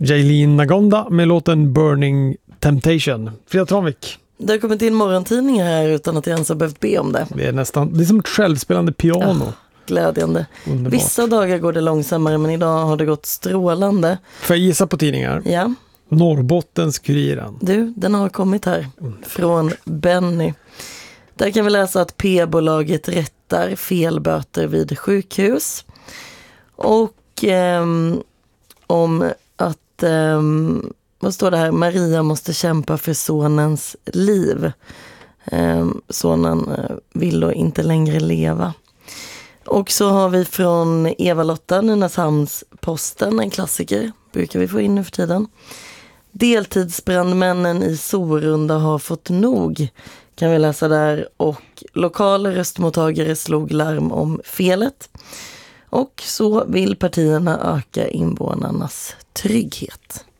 Jailin Nagonda med låten Burning Temptation. Frida Tranvik. Det har kommit in morgontidningar här utan att jag ens har behövt be om det. Det är som ett självspelande piano. Ja, glädjande. Underbart. Vissa dagar går det långsammare, men idag har det gått strålande. Får jag gissa på tidningar? Ja. Norrbottens-Kuriren. Du, den har kommit här. Från Benny. Där kan vi läsa att P-bolaget rättar felböter vid sjukhus. Och om att, vad står det här? Maria måste kämpa för sonens liv. Sonen vill då inte längre leva. Och så har vi från Eva-Lotta, Nynäshamns-Posten, en klassiker. Brukar vi få in nu för tiden. Deltidsbrandmännen i Sorunda har fått nog, kan vi läsa där. Och lokala röstmottagare slog larm om felet. Och så vill partierna öka invånarnas trygghet.